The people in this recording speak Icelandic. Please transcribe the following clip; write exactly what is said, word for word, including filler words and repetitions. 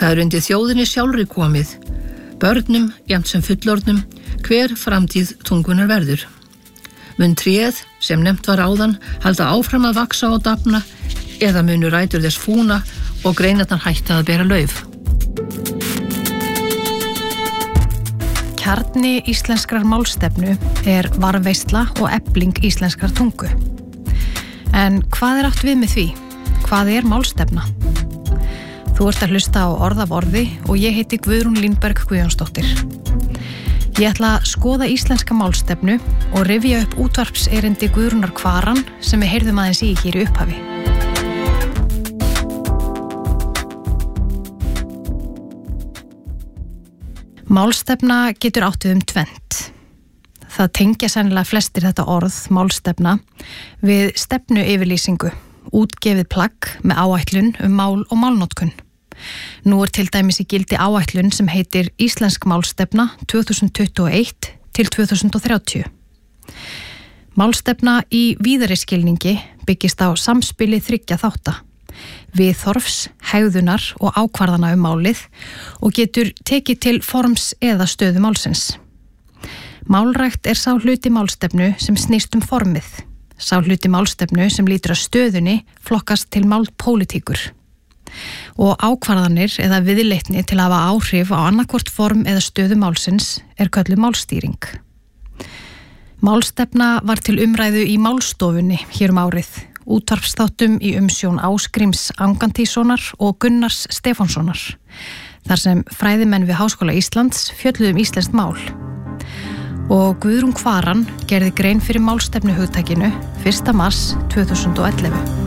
Það er undir þjóðinni sjálfri komið, börnum, jafnt sem fullorðnum, hver framtíð tungunar verður. Mun tréð, sem nefnt var áðan, halda áfram að vaksa og dafna, eða munu rætur þess fúna og greinarnar hætta að bera lauf. Kjarni íslenskrar málstefnu er varðveisla og efling íslenskrar tungu. En hvað er átt við með því? Hvað er málstefna? Þú ert að hlusta á Orð af orði og ég heiti Guðrún Línberg Guðjónsdóttir. Ég ætla að skoða íslenska málstefnu og rifja upp útvarpserindi Guðrúnar Kvaran sem við heyrðum aðeins í hér í upphafi. Málstefna getur átt við um tvennt. Það tengja sennilega flestir þetta orð, málstefna, við stefnuyfirlýsingu, útgefið plagg með áætlun um mál og málnotkun. Nú er til dæmis í gildi áætlun sem heitir Íslensk málstefna tvö þúsund tuttugu og eitt til tvö þúsund þrjátíu. Málstefna í víðari skilningi byggist á samspili þriggja þátta, viðhorfs, hegðunar og ákvarðana um málið og getur tekið til forms eða stöðu málsins. Málrækt er sá hluti málstefnu sem snýst um formið. Sá hluti málstefnu sem lítur að stöðunni flokkast til málpólitíkur. Og ákvarðanir eða viðleitni til að hafa áhrif á annarkvort form eða stöðu málsins er kölluð málstýring. Málstefna var til umræðu í málstofunni hér um árið, útvarpsþáttum í umsjón Ásgríms Angantýssonar og Gunnars Stefánssonar, þar sem fræðimenn við Háskóla Íslands fjölluðu um íslenskt mál. Og Guðrún Kvaran gerði grein fyrir málstefnuhugtakinu fyrsta mars tvö þúsund og ellefu.